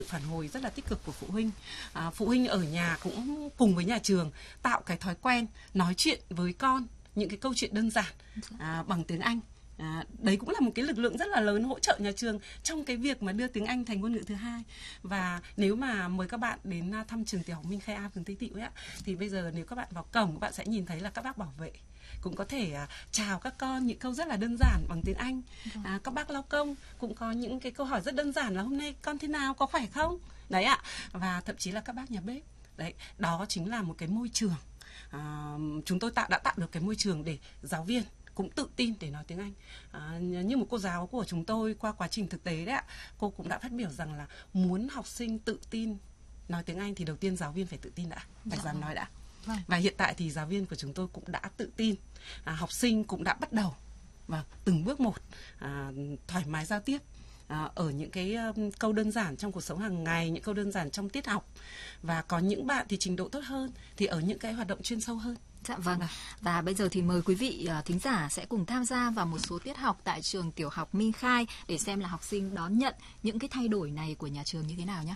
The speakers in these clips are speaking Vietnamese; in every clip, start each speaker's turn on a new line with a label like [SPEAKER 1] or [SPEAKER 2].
[SPEAKER 1] phản hồi rất là tích cực của phụ huynh. Phụ huynh ở nhà cũng cùng với nhà trường tạo cái thói quen nói chuyện với con những cái câu chuyện đơn giản bằng tiếng Anh. Đấy cũng là một cái lực lượng rất là lớn hỗ trợ nhà trường trong cái việc mà đưa tiếng Anh thành ngôn ngữ thứ hai. Và nếu mà mời các bạn đến thăm trường tiểu học Minh Khai A, phường Tây Tựu ấy ạ, thì bây giờ nếu các bạn vào cổng, các bạn sẽ nhìn thấy là các bác bảo vệ cũng có thể chào các con những câu rất là đơn giản bằng tiếng Anh. Các bác lao công cũng có những cái câu hỏi rất đơn giản là hôm nay con thế nào, có khỏe không? Đấy ạ. Và thậm chí là các bác nhà bếp. Đấy, đó chính là một cái môi trường. Chúng tôi đã tạo được cái môi trường để giáo viên cũng tự tin để nói tiếng Anh. Như một cô giáo của chúng tôi qua quá trình thực tế đấy ạ, cô cũng đã phát biểu rằng là muốn học sinh tự tin nói tiếng Anh thì đầu tiên giáo viên phải tự tin đã, phải dám nói đã. Và hiện tại thì giáo viên của chúng tôi cũng đã tự tin, học sinh cũng đã bắt đầu và từng bước một thoải mái giao tiếp ở những cái câu đơn giản trong cuộc sống hàng ngày, những câu đơn giản trong tiết học. Và có những bạn thì trình độ tốt hơn thì ở những cái hoạt động chuyên sâu hơn.
[SPEAKER 2] Dạ vâng. Và bây giờ thì mời quý vị thính giả sẽ cùng tham gia vào một số tiết học tại trường tiểu học Minh Khai để xem là học sinh đón nhận những cái thay đổi này của nhà trường như thế nào nhé.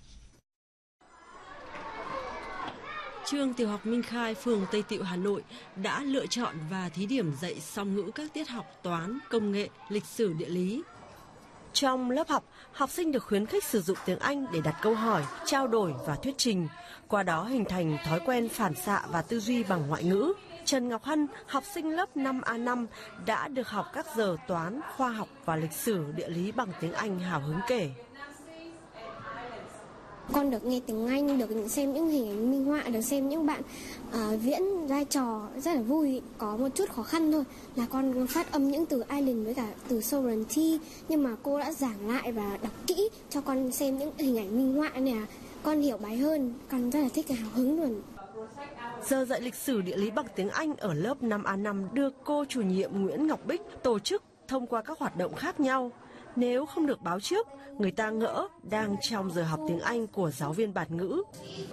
[SPEAKER 3] Trường tiểu học Minh Khai, phường Tây Tựu, Hà Nội đã lựa chọn và thí điểm dạy song ngữ các tiết học toán, công nghệ, lịch sử, địa lý.
[SPEAKER 4] Trong lớp học, học sinh được khuyến khích sử dụng tiếng Anh để đặt câu hỏi, trao đổi và thuyết trình, qua đó hình thành thói quen phản xạ và tư duy bằng ngoại ngữ. Trần Ngọc Hân, học sinh lớp 5A5, đã được học các giờ toán, khoa học và lịch sử, địa lý bằng tiếng Anh hào hứng kể.
[SPEAKER 5] Con được nghe tiếng Anh, được xem những hình ảnh minh họa, được xem những bạn viễn vai trò rất là vui. Có một chút khó khăn thôi là con phát âm những từ island với cả từ sovereignty, nhưng mà cô đã giảng lại và đọc kỹ cho con xem những hình ảnh minh họa này, con hiểu bài hơn, con rất là thích, hào hứng luôn.
[SPEAKER 4] Giờ dạy lịch sử địa lý bằng tiếng Anh ở lớp 5A5 được cô chủ nhiệm Nguyễn Ngọc Bích tổ chức thông qua các hoạt động khác nhau. Nếu không được báo trước, người ta ngỡ đang trong giờ học tiếng Anh của giáo viên bản ngữ.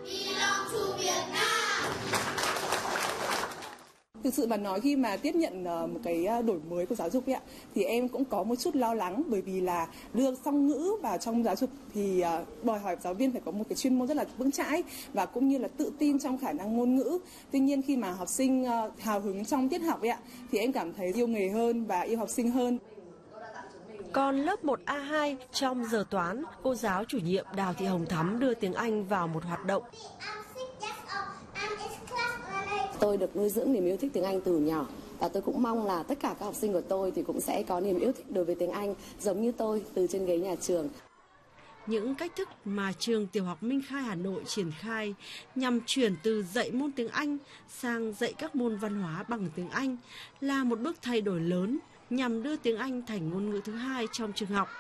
[SPEAKER 6] Thực sự mà nói, khi mà tiếp nhận một cái đổi mới của giáo dục ấy ạ, thì em cũng có một chút lo lắng, bởi vì là đưa song ngữ vào trong giáo dục thì đòi hỏi giáo viên phải có một cái chuyên môn rất là vững chãi và cũng như là tự tin trong khả năng ngôn ngữ. Tuy nhiên khi mà học sinh hào hứng trong tiết học ấy ạ, thì em cảm thấy yêu nghề hơn và yêu học sinh hơn.
[SPEAKER 4] Còn lớp 1A2, trong giờ toán, cô giáo chủ nhiệm Đào Thị Hồng Thắm đưa tiếng Anh vào một hoạt động.
[SPEAKER 7] Tôi được nuôi dưỡng niềm yêu thích tiếng Anh từ nhỏ và tôi cũng mong là tất cả các học sinh của tôi thì cũng sẽ có niềm yêu thích đối với tiếng Anh giống như tôi từ trên ghế nhà trường.
[SPEAKER 3] Những cách thức mà trường tiểu học Minh Khai Hà Nội triển khai nhằm chuyển từ dạy môn tiếng Anh sang dạy các môn văn hóa bằng tiếng Anh là một bước thay đổi lớn nhằm đưa tiếng Anh thành ngôn ngữ thứ hai trong trường học.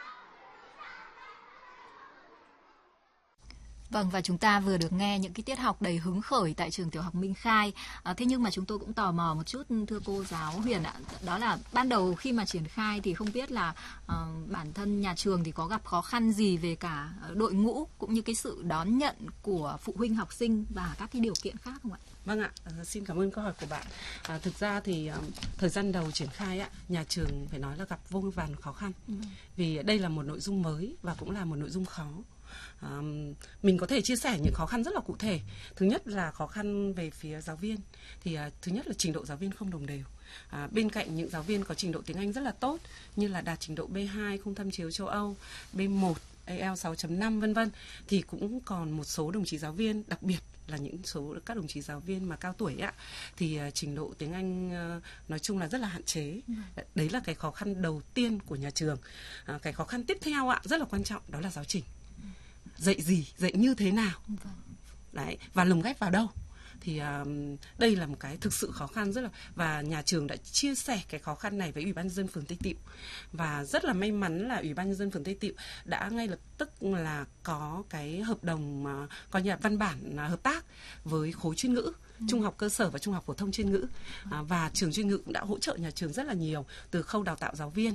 [SPEAKER 2] Vâng, và chúng ta vừa được nghe những cái tiết học đầy hứng khởi tại trường tiểu học Minh Khai. Thế nhưng mà chúng tôi cũng tò mò một chút, thưa cô giáo Huyền ạ. Đó là ban đầu khi mà triển khai thì không biết là bản thân nhà trường thì có gặp khó khăn gì về cả đội ngũ cũng như cái sự đón nhận của phụ huynh học sinh và các cái điều kiện khác không ạ?
[SPEAKER 1] Vâng ạ, xin cảm ơn câu hỏi của bạn. Thực ra thì thời gian đầu triển khai nhà trường phải nói là gặp vô vàn khó khăn. Vì đây là một nội dung mới và cũng là một nội dung khó. Mình có thể chia sẻ những khó khăn rất là cụ thể. Thứ nhất là khó khăn về phía giáo viên. Thì thứ nhất là trình độ giáo viên không đồng đều. Bên cạnh những giáo viên có trình độ tiếng Anh rất là tốt như là đạt trình độ B2 không tham chiếu châu Âu, B1 IELTS 6.5 vân vân, thì cũng còn một số đồng chí giáo viên, đặc biệt là những số các đồng chí giáo viên mà cao tuổi thì trình độ tiếng Anh nói chung là rất là hạn chế. Đấy là cái khó khăn đầu tiên của nhà trường. Cái khó khăn tiếp theo rất là quan trọng, đó là giáo trình. Dạy gì, dạy như thế nào, đấy, và lồng ghép vào đâu. Thì đây là một cái thực sự khó khăn rất là, và nhà trường đã chia sẻ cái khó khăn này với Ủy ban nhân dân phường Tây Tựu, và rất là may mắn là Ủy ban nhân dân phường Tây Tựu đã ngay lập tức là có cái hợp đồng coi như là văn bản hợp tác với khối chuyên ngữ, trung học cơ sở và trung học phổ thông chuyên ngữ, và trường chuyên ngữ cũng đã hỗ trợ nhà trường rất là nhiều từ khâu đào tạo giáo viên,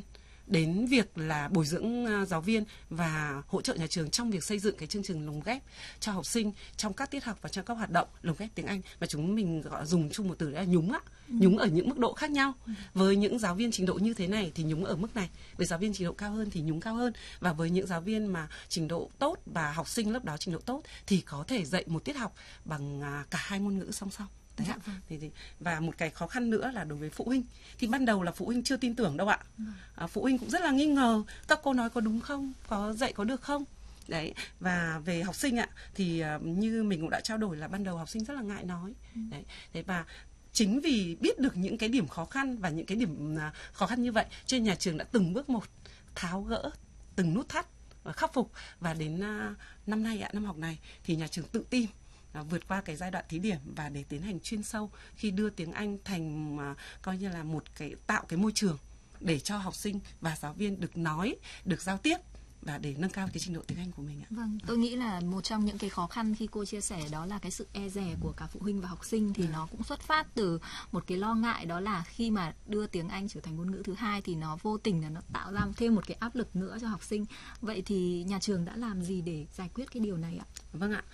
[SPEAKER 1] đến việc là bồi dưỡng giáo viên và hỗ trợ nhà trường trong việc xây dựng cái chương trình lồng ghép cho học sinh trong các tiết học và trong các hoạt động lồng ghép tiếng Anh, và chúng mình gọi dùng chung một từ là nhúng ạ. Nhúng ở những mức độ khác nhau. Với những giáo viên trình độ như thế này thì nhúng ở mức này, với giáo viên trình độ cao hơn thì nhúng cao hơn, và với những giáo viên mà trình độ tốt và học sinh lớp đó trình độ tốt thì có thể dạy một tiết học bằng cả hai ngôn ngữ song song. Đấy ạ. Và một cái khó khăn nữa là đối với phụ huynh, thì ban đầu là phụ huynh chưa tin tưởng đâu ạ. Phụ huynh cũng rất là nghi ngờ các cô nói có đúng không, có dạy có được không. Đấy, và về học sinh ạ thì như mình cũng đã trao đổi là ban đầu học sinh rất là ngại nói. Đấy, và chính vì biết được những cái điểm khó khăn và những cái điểm khó khăn như vậy, cho nên nhà trường đã từng bước một tháo gỡ từng nút thắt và khắc phục, và đến năm nay ạ, năm học này thì nhà trường tự tin vượt qua cái giai đoạn thí điểm và để tiến hành chuyên sâu khi đưa tiếng Anh thành coi như là một cái tạo cái môi trường để cho học sinh và giáo viên được nói, được giao tiếp và để nâng cao cái trình độ tiếng Anh của mình ạ.
[SPEAKER 2] Vâng, tôi nghĩ là một trong những cái khó khăn khi cô chia sẻ đó là cái sự e dè của cả phụ huynh và học sinh, thì nó cũng xuất phát từ một cái lo ngại, đó là khi mà đưa tiếng Anh trở thành ngôn ngữ thứ hai thì nó vô tình là nó tạo ra thêm một cái áp lực nữa cho học sinh. Vậy thì nhà trường đã làm gì để giải quyết cái điều này ạ?
[SPEAKER 1] Vâng ạ.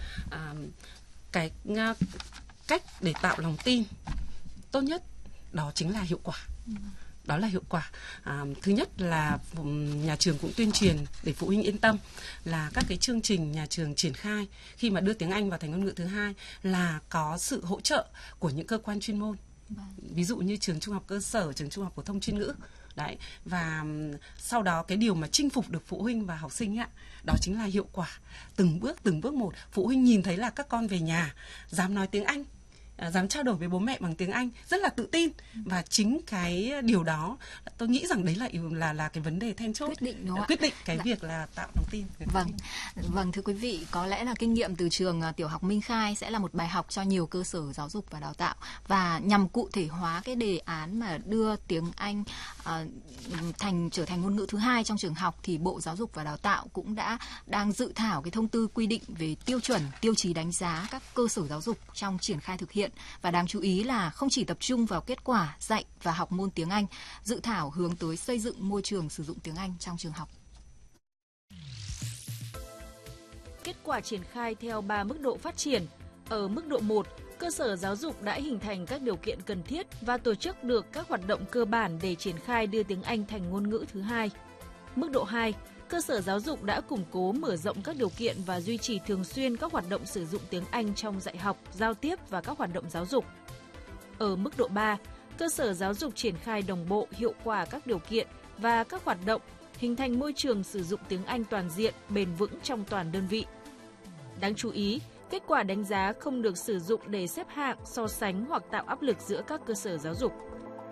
[SPEAKER 1] Cái cách để tạo lòng tin tốt nhất đó chính là hiệu quả. Đó là hiệu quả. Thứ nhất là nhà trường cũng tuyên truyền để phụ huynh yên tâm là các cái chương trình nhà trường triển khai khi mà đưa tiếng Anh vào thành ngôn ngữ thứ hai là có sự hỗ trợ của những cơ quan chuyên môn. Ví dụ như trường trung học cơ sở, trường trung học phổ thông chuyên ngữ. Đấy, và sau đó cái điều mà chinh phục được phụ huynh và học sinh ạ, đó chính là hiệu quả. Từng bước một, phụ huynh nhìn thấy là các con về nhà dám nói tiếng Anh, dám trao đổi với bố mẹ bằng tiếng Anh, rất là tự tin, và chính cái điều đó tôi nghĩ rằng đấy là cái vấn đề then chốt quyết định cái việc là tạo lòng tin.
[SPEAKER 2] Vâng, thưa quý vị, có lẽ là kinh nghiệm từ trường tiểu học Minh Khai sẽ là một bài học cho nhiều cơ sở giáo dục và đào tạo, và nhằm cụ thể hóa cái đề án mà đưa tiếng Anh trở thành ngôn ngữ thứ hai trong trường học, thì Bộ Giáo dục và Đào tạo cũng đang dự thảo cái thông tư quy định về tiêu chuẩn, tiêu chí đánh giá các cơ sở giáo dục trong triển khai thực hiện. Và đáng chú ý là không chỉ tập trung vào kết quả dạy và học môn tiếng Anh, dự thảo hướng tới xây dựng môi trường sử dụng tiếng Anh trong trường học.
[SPEAKER 8] Kết quả triển khai theo 3 mức độ phát triển. Ở mức độ 1, cơ sở giáo dục đã hình thành các điều kiện cần thiết và tổ chức được các hoạt động cơ bản để triển khai đưa tiếng Anh thành ngôn ngữ thứ hai. Mức độ 2, cơ sở giáo dục đã củng cố mở rộng các điều kiện và duy trì thường xuyên các hoạt động sử dụng tiếng Anh trong dạy học, giao tiếp và các hoạt động giáo dục. Ở mức độ 3, cơ sở giáo dục triển khai đồng bộ hiệu quả các điều kiện và các hoạt động, hình thành môi trường sử dụng tiếng Anh toàn diện, bền vững trong toàn đơn vị. Đáng chú ý, kết quả đánh giá không được sử dụng để xếp hạng, so sánh hoặc tạo áp lực giữa các cơ sở giáo dục.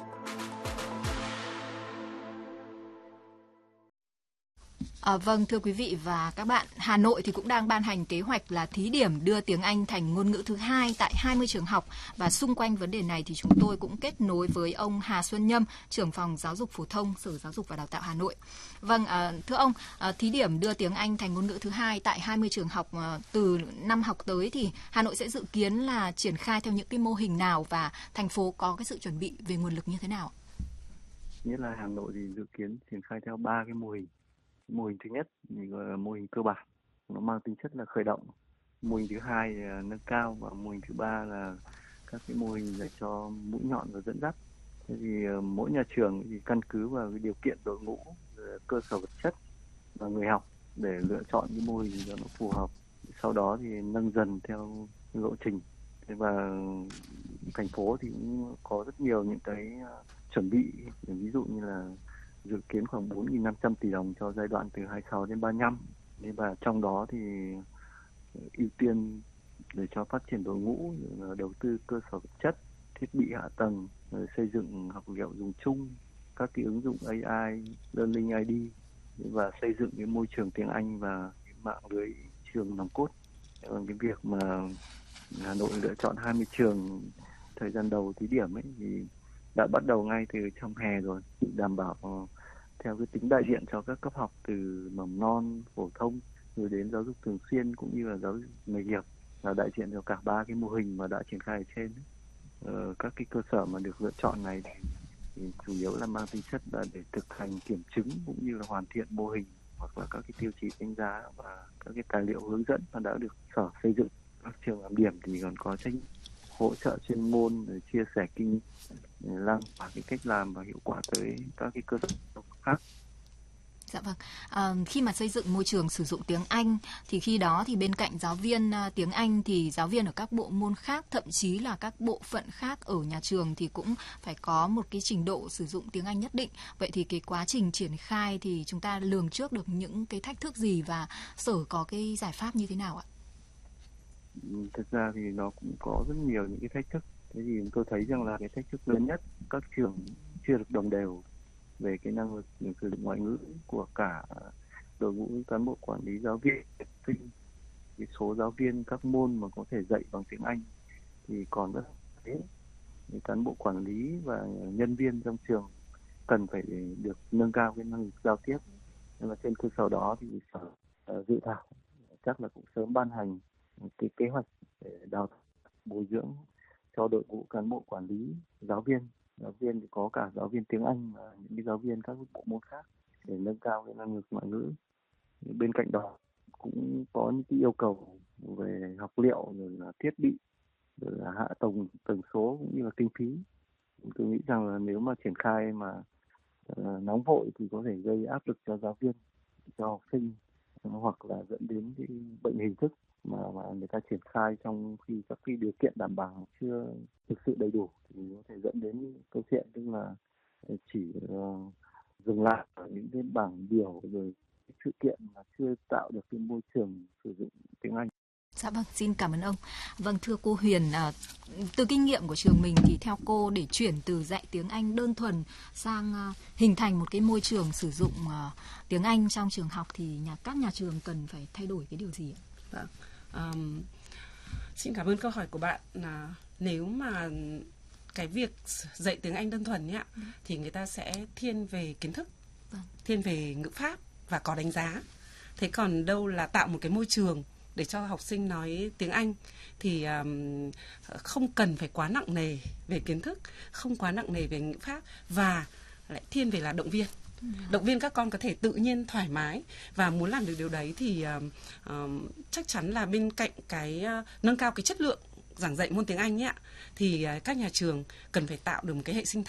[SPEAKER 2] Vâng, thưa quý vị và các bạn, Hà Nội thì cũng đang ban hành kế hoạch là thí điểm đưa tiếng Anh thành ngôn ngữ thứ hai tại 20 trường học, và xung quanh vấn đề này thì chúng tôi cũng kết nối với ông Hà Xuân Nhâm, trưởng phòng giáo dục phổ thông, Sở Giáo dục và Đào tạo Hà Nội. Vâng, thưa ông, thí điểm đưa tiếng Anh thành ngôn ngữ thứ hai tại 20 trường học từ năm học tới thì Hà Nội sẽ dự kiến là triển khai theo những cái mô hình nào, và thành phố có cái sự chuẩn bị về nguồn lực như thế nào?
[SPEAKER 9] Nghĩa là Hà Nội thì dự kiến triển khai theo 3 cái mô hình. Mô hình thứ nhất thì gọi là mô hình cơ bản, nó mang tính chất là khởi động. Mô hình thứ hai là nâng cao, và mô hình thứ ba là các cái mô hình để cho mũi nhọn và dẫn dắt. Thế thì mỗi nhà trường thì căn cứ vào cái điều kiện đội ngũ, cơ sở vật chất và người học để lựa chọn cái mô hình cho nó phù hợp. Sau đó thì nâng dần theo lộ trình. Và thành phố thì cũng có rất nhiều những cái chuẩn bị, ví dụ như là dự kiến khoảng 4.500 tỷ đồng cho giai đoạn từ 26 đến 35. Và trong đó thì ưu tiên để cho phát triển đội ngũ, đầu tư cơ sở vật chất, thiết bị hạ tầng, xây dựng học liệu dùng chung, các cái ứng dụng AI, Learning ID, và xây dựng cái môi trường tiếng Anh và mạng lưới trường nòng cốt. Còn cái việc mà Hà Nội lựa chọn 20 trường thời gian đầu thí điểm ấy thì đã bắt đầu ngay từ trong hè rồi, đảm bảo theo cái tính đại diện cho các cấp học từ mầm non, phổ thông rồi đến giáo dục thường xuyên cũng như là giáo dục nghề nghiệp, là đại diện cho cả 3 cái mô hình mà đã triển khai ở trên. Các cái cơ sở mà được lựa chọn này thì thì chủ yếu là mang tính chất là để thực hành kiểm chứng cũng như là hoàn thiện mô hình hoặc là các cái tiêu chí đánh giá và các cái tài liệu hướng dẫn mà đã được Sở xây dựng. Các trường làm điểm thì còn có trách hỗ trợ chuyên môn để chia sẻ kinh nghiệm để lan tỏa cái cách làm và hiệu quả tới các cái cơ sở khác.
[SPEAKER 2] Dạ vâng. Khi mà xây dựng môi trường sử dụng tiếng Anh thì khi đó thì bên cạnh giáo viên tiếng Anh thì giáo viên ở các bộ môn khác, thậm chí là các bộ phận khác ở nhà trường thì cũng phải có một cái trình độ sử dụng tiếng Anh nhất định. Vậy thì cái quá trình triển khai thì chúng ta lường trước được những cái thách thức gì và Sở có cái giải pháp như thế nào ạ?
[SPEAKER 9] Thực ra thì nó cũng có rất nhiều những cái thách thức. Thế thì tôi thấy rằng là cái thách thức lớn nhất các trường chưa được đồng đều về cái năng lực sử dụng ngoại ngữ của cả đội ngũ cán bộ quản lý giáo viên. Cái số giáo viên các môn mà có thể dạy bằng tiếng Anh thì còn rất thế. Cán bộ quản lý và nhân viên trong trường cần phải được nâng cao cái năng lực giao tiếp. Nhưng mà trên cơ sở đó thì Sở dự thảo chắc là cũng sớm ban hành cái kế hoạch để đào tạo bồi dưỡng cho đội ngũ cán bộ quản lý giáo viên thì có cả giáo viên tiếng Anh và những cái giáo viên các bộ môn khác để nâng cao cái năng lực ngoại ngữ. Bên cạnh đó cũng có những cái yêu cầu về học liệu rồi là thiết bị rồi là hạ tần số cũng như là kinh phí. Tôi nghĩ rằng là nếu mà triển khai mà nóng vội thì có thể gây áp lực cho giáo viên, cho học sinh hoặc là dẫn đến cái bệnh hình thức mà người ta triển khai trong khi các cái điều kiện đảm bảo chưa thực sự đầy đủ thì có thể dẫn đến câu chuyện tức là chỉ dừng lại ở những cái bảng biểu rồi sự kiện mà chưa tạo được cái môi trường sử dụng tiếng Anh.
[SPEAKER 2] Dạ vâng, xin cảm ơn ông. Vâng, thưa cô Huyền, từ kinh nghiệm của trường mình thì theo cô để chuyển từ dạy tiếng Anh đơn thuần sang hình thành một cái môi trường sử dụng tiếng Anh trong trường học thì các nhà trường cần phải thay đổi cái điều gì ạ?
[SPEAKER 1] Vâng. Xin cảm ơn câu hỏi của bạn. Là nếu mà cái việc dạy tiếng Anh đơn thuần ấy, thì người ta sẽ thiên về kiến thức, thiên về ngữ pháp và có đánh giá. Thế còn đâu là tạo một cái môi trường để cho học sinh nói tiếng Anh thì không cần phải quá nặng nề về kiến thức, không quá nặng nề về ngữ pháp và lại thiên về là động viên. Động viên các con có thể tự nhiên thoải mái và muốn làm được điều đấy thì chắc chắn là bên cạnh cái nâng cao cái chất lượng giảng dạy môn tiếng Anh ấy, thì các nhà trường cần phải tạo được một cái hệ sinh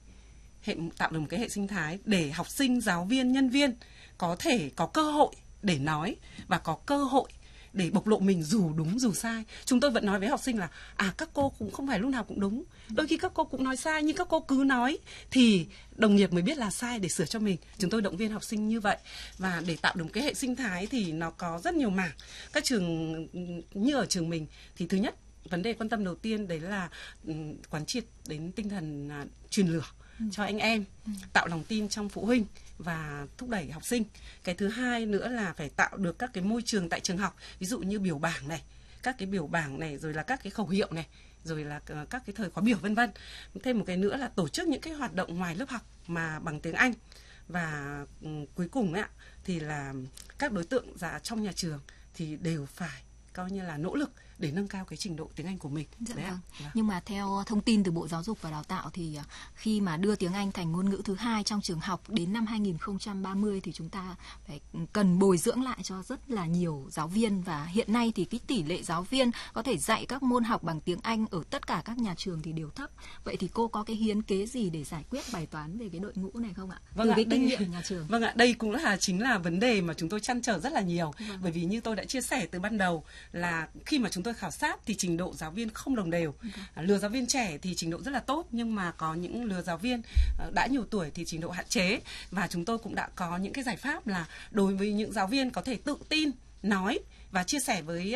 [SPEAKER 1] thái để học sinh, giáo viên, nhân viên có thể có cơ hội để nói và có cơ hội để bộc lộ mình dù đúng dù sai. Chúng tôi vẫn nói với học sinh là các cô cũng không phải lúc nào cũng đúng. Đôi khi các cô cũng nói sai, nhưng các cô cứ nói thì đồng nghiệp mới biết là sai để sửa cho mình. Chúng tôi động viên học sinh như vậy. Và để tạo được một cái hệ sinh thái thì nó có rất nhiều mảng. Các trường như ở trường mình thì thứ nhất, vấn đề quan tâm đầu tiên đấy là quán triệt đến tinh thần truyền lửa cho anh em, tạo lòng tin trong phụ huynh và thúc đẩy học sinh. Cái thứ hai nữa là phải tạo được các cái môi trường tại trường học, ví dụ như biểu bảng này, các cái biểu bảng này, rồi là các cái khẩu hiệu này, rồi là các cái thời khóa biểu vân vân. Thêm một cái nữa là tổ chức những cái hoạt động ngoài lớp học mà bằng tiếng Anh. Và cuối cùng ấy, thì là các đối tượng trong nhà trường thì đều phải coi như là nỗ lực để nâng cao cái trình độ tiếng Anh của mình.
[SPEAKER 2] Dạ vâng. Nhưng mà theo thông tin từ Bộ Giáo dục và Đào tạo thì khi mà đưa tiếng Anh thành ngôn ngữ thứ hai trong trường học đến năm 2030 thì chúng ta phải cần bồi dưỡng lại cho rất là nhiều giáo viên, và hiện nay thì cái tỷ lệ giáo viên có thể dạy các môn học bằng tiếng Anh ở tất cả các nhà trường thì đều thấp. Vậy thì cô có cái hiến kế gì để giải quyết bài toán về cái đội ngũ này không ạ?
[SPEAKER 1] Vâng
[SPEAKER 2] từ
[SPEAKER 1] ạ,
[SPEAKER 2] cái kinh nghiệm nhà trường.
[SPEAKER 1] Vâng ạ, đây cũng chính là vấn đề mà chúng tôi trăn trở rất là nhiều. Bởi vì như tôi đã chia sẻ từ ban đầu là khi mà chúng tôi khảo sát thì trình độ giáo viên không đồng đều. Lứa giáo viên trẻ thì trình độ rất là tốt, nhưng mà có những lứa giáo viên đã nhiều tuổi thì trình độ hạn chế. Và chúng tôi cũng đã có những cái giải pháp là đối với những giáo viên có thể tự tin nói và chia sẻ với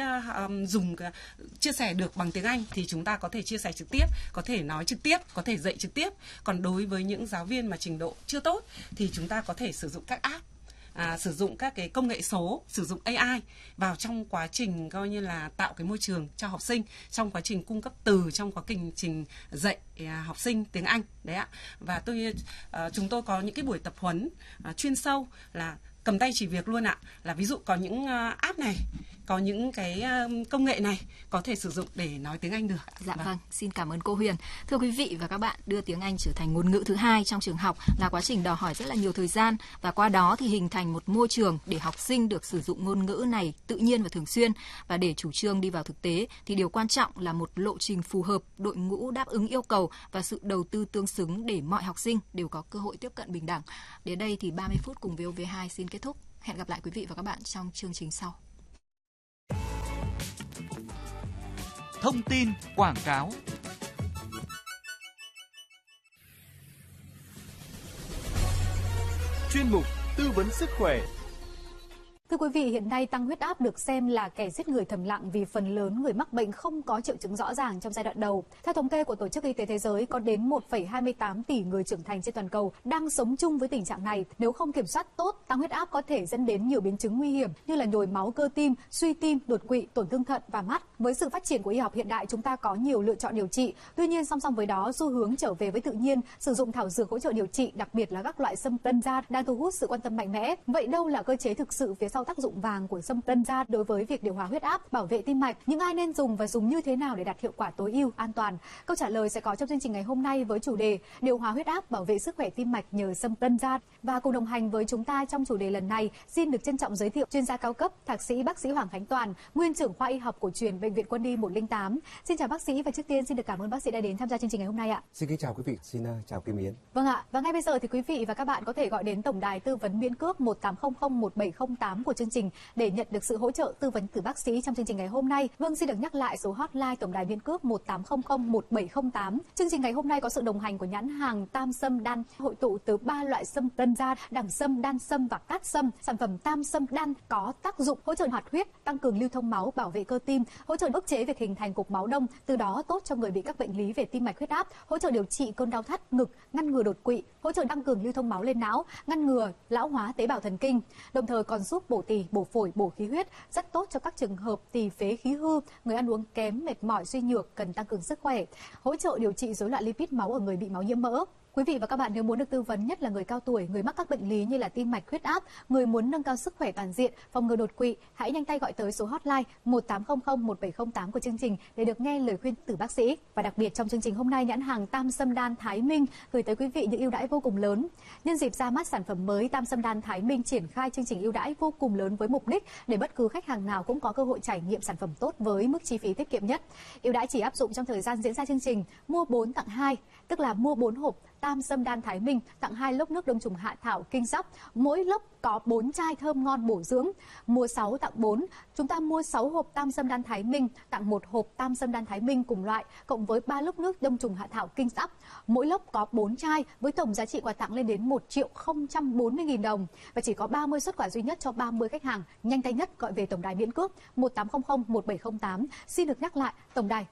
[SPEAKER 1] chia sẻ được bằng tiếng Anh thì chúng ta có thể chia sẻ trực tiếp, có thể nói trực tiếp, có thể dạy trực tiếp. Còn đối với những giáo viên mà trình độ chưa tốt thì chúng ta có thể sử dụng các app, sử dụng các cái công nghệ số, sử dụng AI vào trong quá trình coi như là tạo cái môi trường cho học sinh, trong quá trình cung cấp từ, trong quá trình dạy học sinh tiếng Anh đấy ạ. Và chúng tôi có những cái buổi tập huấn chuyên sâu là cầm tay chỉ việc luôn ạ. Là ví dụ có những app này có những cái công nghệ này có thể sử dụng để nói tiếng Anh được.
[SPEAKER 2] Dạ vâng, xin cảm ơn cô Huyền. Thưa quý vị và các bạn, đưa tiếng Anh trở thành ngôn ngữ thứ hai trong trường học là quá trình đòi hỏi rất là nhiều thời gian, và qua đó thì hình thành một môi trường để học sinh được sử dụng ngôn ngữ này tự nhiên và thường xuyên. Và để chủ trương đi vào thực tế thì điều quan trọng là một lộ trình phù hợp, đội ngũ đáp ứng yêu cầu và sự đầu tư tương xứng để mọi học sinh đều có cơ hội tiếp cận bình đẳng. Đến đây thì 30 phút cùng VOV2 xin kết thúc. Hẹn gặp lại quý vị và các bạn trong chương trình sau.
[SPEAKER 10] Thông tin quảng cáo. Chuyên mục tư vấn sức khỏe.
[SPEAKER 11] Thưa quý vị, hiện nay tăng huyết áp được xem là kẻ giết người thầm lặng vì phần lớn người mắc bệnh không có triệu chứng rõ ràng trong giai đoạn đầu. Theo thống kê của Tổ chức Y tế Thế giới, có đến 1,28 tỷ người trưởng thành trên toàn cầu đang sống chung với tình trạng này. Nếu không kiểm soát tốt, tăng huyết áp có thể dẫn đến nhiều biến chứng nguy hiểm như là nhồi máu cơ tim, suy tim, đột quỵ, tổn thương thận và mắt. Với sự phát triển của y học hiện đại, chúng ta có nhiều lựa chọn điều trị. Tuy nhiên, song song với đó, xu hướng trở về với tự nhiên, sử dụng thảo dược hỗ trợ điều trị, đặc biệt là các loại sâm tân gia đang thu hút sự quan tâm mạnh mẽ. Vậy đâu là cơ chế thực sự phía sau tác dụng vàng của sâm tân gia đối với việc điều hòa huyết áp, bảo vệ tim mạch? Những ai nên dùng và dùng như thế nào để đạt hiệu quả tối ưu, an toàn? Câu trả lời sẽ có trong chương trình ngày hôm nay với chủ đề điều hòa huyết áp, bảo vệ sức khỏe tim mạch nhờ sâm tân gia. Và cùng đồng hành với chúng ta trong chủ đề lần này, xin được trân trọng giới thiệu chuyên gia cao cấp, thạc sĩ bác sĩ Hoàng Khánh Toàn, nguyên trưởng khoa y học cổ truyền Bệnh viện Quân y 108. Xin chào bác sĩ và trước tiên xin được cảm ơn bác sĩ đã đến tham gia chương trình ngày hôm nay ạ.
[SPEAKER 12] Xin kính chào quý vị, xin chào Kim Yến.
[SPEAKER 11] Vâng ạ, và ngay bây giờ thì quý vị và các bạn có thể gọi đến tổng đài tư vấn miễn cước 18001708 của chương trình để nhận được sự hỗ trợ tư vấn từ bác sĩ trong chương trình ngày hôm nay. Vâng, xin được nhắc lại số hotline tổng đài miễn cước 18001708. Chương trình ngày hôm nay có sự đồng hành của nhãn hàng Tam Sâm Đan, hội tụ từ 3 loại sâm tân gia, đẳng sâm, đan sâm và cát sâm. Sản phẩm Tam Sâm Đan có tác dụng hỗ trợ hoạt huyết, tăng cường lưu thông máu, bảo vệ cơ tim, hỗ trợ ức chế việc hình thành cục máu đông, từ đó tốt cho người bị các bệnh lý về tim mạch, huyết áp, hỗ trợ điều trị cơn đau thắt ngực, ngăn ngừa đột quỵ, hỗ trợ tăng cường lưu thông máu lên não, ngăn ngừa lão hóa tế bào thần kinh, đồng thời còn giúp bổ tỳ, bổ phổi, bổ khí huyết, rất tốt cho các trường hợp tỳ phế khí hư, người ăn uống kém, mệt mỏi, suy nhược cần tăng cường sức khỏe, hỗ trợ điều trị rối loạn lipid máu ở người bị máu nhiễm mỡ. Quý vị và các bạn nếu muốn được tư vấn, nhất là người cao tuổi, người mắc các bệnh lý như là tim mạch, huyết áp, người muốn nâng cao sức khỏe toàn diện, phòng ngừa đột quỵ, hãy nhanh tay gọi tới số hotline 18001708 của chương trình để được nghe lời khuyên từ bác sĩ. Và đặc biệt trong chương trình hôm nay, nhãn hàng Tam Sâm Đan Thái Minh gửi tới quý vị những ưu đãi vô cùng lớn. Nhân dịp ra mắt sản phẩm mới, Tam Sâm Đan Thái Minh triển khai chương trình ưu đãi vô cùng lớn với mục đích để bất cứ khách hàng nào cũng có cơ hội trải nghiệm sản phẩm tốt với mức chi phí tiết kiệm nhất. Ưu đãi chỉ áp dụng trong thời gian diễn ra chương trình mua 4 tặng 2, tức là mua 4 hộp Tam Sâm Đan Thái Minh tặng 2 lốc nước đông trùng hạ thảo kinh sóc, mỗi lốc có 4 chai thơm ngon bổ dưỡng. Mua 6 tặng 4, chúng ta mua 6 hộp Tam Sâm Đan Thái Minh tặng 1 hộp Tam Sâm Đan Thái Minh cùng loại, cộng với 3 lốc nước đông trùng hạ thảo kinh sóc. Mỗi lốc có 4 chai với tổng giá trị quà tặng lên đến 1.040.000 đồng và chỉ có 30 suất quà duy nhất cho 30 khách hàng nhanh tay nhất gọi về tổng đài miễn cước 18001708. Xin được nhắc lại, tổng đài